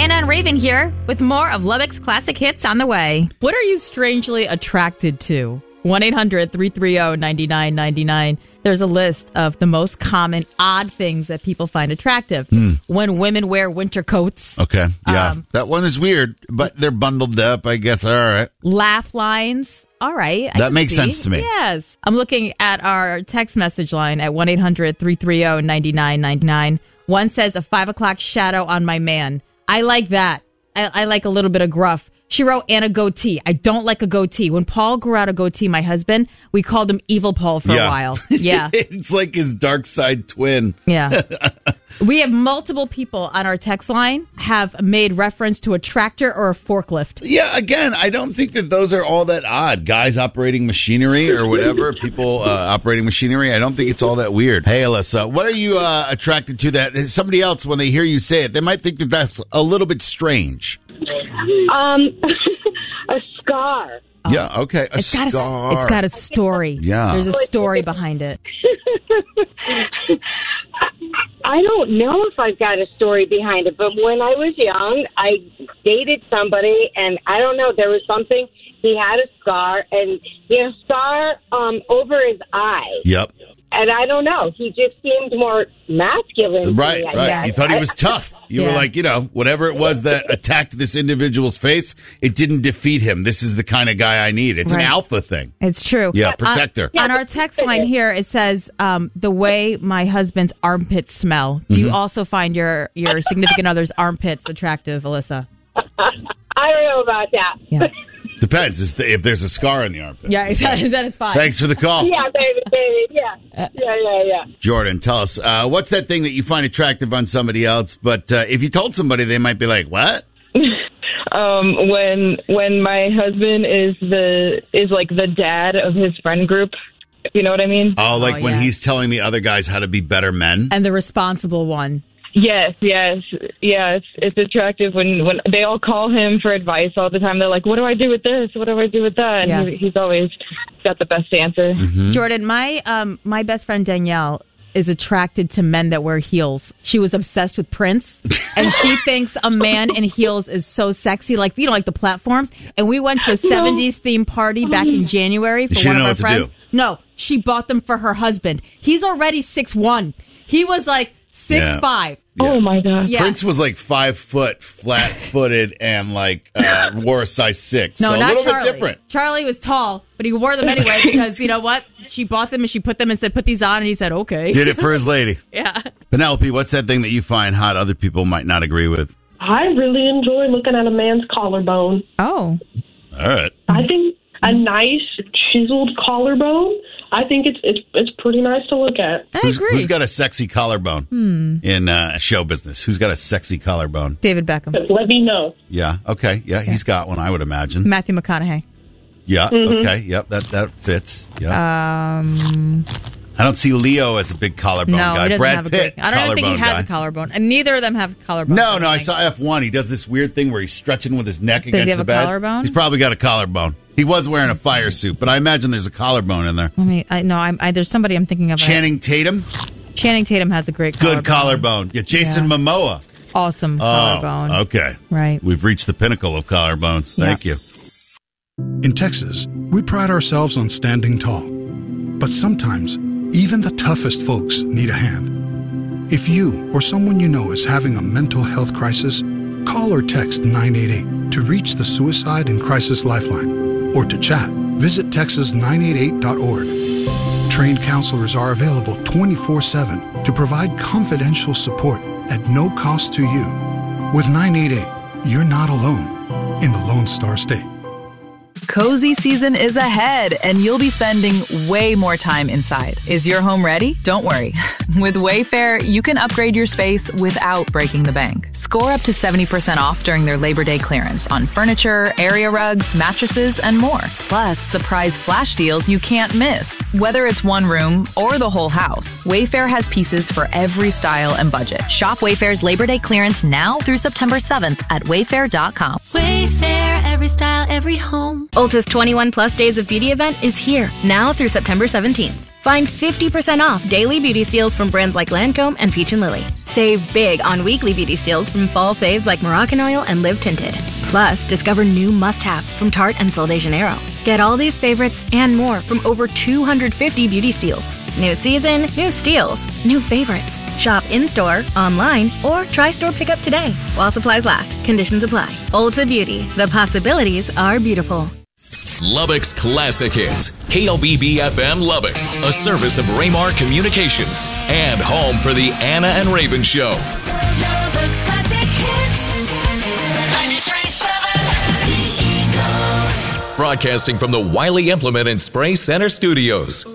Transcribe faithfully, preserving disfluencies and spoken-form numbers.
Anna and Raven here with more of Lubbock's classic hits on the way. What are you strangely attracted to? one eight hundred three three zero nine nine nine nine. There's a list of the most common odd things that people find attractive. Mm. When women wear winter coats. Okay, yeah. Um, that one is weird, but they're bundled up, I guess. All right. Laugh lines. All right. I that can makes see. sense to me. Yes. I'm looking at our text message line at one eight hundred three three zero nine nine nine nine. One says a five o'clock shadow on my man. I like that. I, I like a little bit of gruff. She wrote, and a goatee. I don't like a goatee. When Paul grew out a goatee, my husband, we called him Evil Paul for yeah. a while. Yeah. It's like his dark side twin. Yeah. We have multiple people on our text line have made reference to a tractor or a forklift. Yeah, again, I don't think that those are all that odd. Guys operating machinery or whatever, people uh, operating machinery, I don't think it's all that weird. Hey, Alyssa, what are you uh, attracted to that somebody else, when they hear you say it, they might think that that's a little bit strange? Um, a scar. Yeah, okay, a it's scar. Got a, it's got a story. Yeah. There's a story behind it. I don't know if I've got a story behind it, but when I was young, I dated somebody, and I don't know, there was something. He had a scar, and he had a scar um, over his eye. Yep. And I don't know, he just seemed more masculine. Right, to me, I right. guess. You thought he was tough. You Yeah. were like, you know, whatever it was that attacked this individual's face, it didn't defeat him. This is the kind of guy I need. It's Right. an alpha thing. It's true. Yeah, protector. On, on our text line here, it says, um, the way my husband's armpits smell. Do you also find your, your significant other's armpits attractive, Alyssa? I don't know about that. Yeah. Depends if if there's a scar in the armpit. Yeah, exactly. Then it's fine. Thanks for the call. Yeah, baby, baby, yeah. Yeah, yeah, yeah. Jordan, tell us, uh, what's that thing that you find attractive on somebody else, but uh, if you told somebody, they might be like, what? Um, when when my husband is the is like the dad of his friend group, if you know what I mean. Oh, like Oh, when yeah. he's telling the other guys how to be better men? And the responsible one. Yes, yes, yeah. It's it's attractive when, when they all call him for advice all the time. They're like, "What do I do with this? What do I do with that?" And Yeah. he, he's always got the best answer. Mm-hmm. Jordan, my um my best friend Danielle is attracted to men that wear heels. She was obsessed with Prince, and she thinks a man in heels is so sexy, like, you know, like the platforms. And we went to a seventies themed party back in January for She one didn't of know our what to friends. No, she bought them for her husband. He's already six one. He was like six Yeah. five. Yeah. Oh my god! Yeah. Prince was like five foot, flat footed, and like uh, wore a size six. No, so a not little Charlie. bit different. Charlie was tall, but he wore them anyway because, you know what? She bought them and she put them and said, put these on, and he said, okay. Did it for his lady. Yeah. Penelope, what's that thing that you find hot other people might not agree with? I really enjoy looking at a man's collarbone. Oh. All right. I think a nice chiseled collarbone, I think it's it's it's pretty nice to look at. I Who's, agree. who's got a sexy collarbone Hmm. in uh, show business? Who's got a sexy collarbone? David Beckham. But let me know. Yeah. Okay. Yeah, he's got one, I would imagine. Matthew McConaughey. Yeah. Okay. Yep. That that fits. Yeah. Um, I don't see Leo as a big collarbone no, guy. he doesn't Brad have a Pitt, great. I don't even think he collarbone has guy. a collarbone, and neither of them have collarbone. No, no. I saw F one. He does this weird thing where he's stretching with his neck he against have the a bed. collarbone? He's probably got a collarbone. He was wearing a fire suit, but I imagine there's a collarbone in there. Let me. I no. I'm. I, there's somebody I'm thinking of. Channing Tatum, Channing Tatum has a great collarbone. good collarbone. Yeah, Jason Yeah. Momoa. Awesome Oh, collarbone. okay. Right. We've reached the pinnacle of collarbones. Thank Yeah. you. In Texas, we pride ourselves on standing tall. But sometimes, even the toughest folks need a hand. If you or someone you know is having a mental health crisis, call or text nine eight eight to reach the Suicide and Crisis Lifeline. Or to chat, visit texas nine eight eight dot org. Trained counselors are available twenty-four seven to provide confidential support at no cost to you. With nine eight eight, you're not alone in the Lone Star State. Cozy season is ahead, and you'll be spending way more time inside. Is your home ready? Don't worry. With Wayfair, you can upgrade your space without breaking the bank. Score up to seventy percent off during their Labor Day clearance on furniture, area rugs, mattresses, and more. Plus, surprise flash deals you can't miss. Whether it's one room or the whole house, Wayfair has pieces for every style and budget. Shop Wayfair's Labor Day clearance now through September seventh at wayfair dot com. Wayfair, every style, every home. Ulta's twenty-one plus days of beauty event is here now through September seventeenth. Find fifty percent off daily beauty steals from brands like Lancome and Peach and Lily. Save big on weekly beauty steals from fall faves like Moroccan Oil and Live Tinted. Plus, discover new must-haves from Tarte and Sol de Janeiro. Get all these favorites and more from over two hundred fifty beauty steals. New season, new steals, new favorites. Shop in-store, online, or try store pickup today. While supplies last, conditions apply. Ulta Beauty, the possibilities are beautiful. Lubbock's Classic Hits, K L B B F M Lubbock, a service of Raymar Communications, and home for the Anna and Raven Show. Lubbock's Classic Hits, ninety-three point seven, The Eagle. Broadcasting from the Wiley Implement and Spray Center Studios.